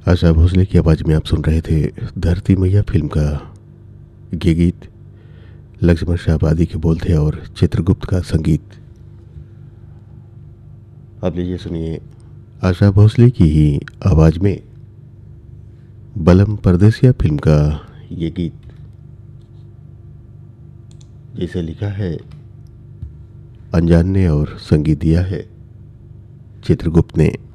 आशा भोसले की आवाज़ में आप सुन रहे थे धरती मैया फिल्म का ये गीत। लक्ष्मण शाहबादी के बोल थे और चित्रगुप्त का संगीत। अब लीजिए सुनिए आशा भोसले की ही आवाज़ में बलम परदेसिया फिल्म का ये गीत, जिसे लिखा है अनजान ने और संगीत दिया है चित्रगुप्त ने।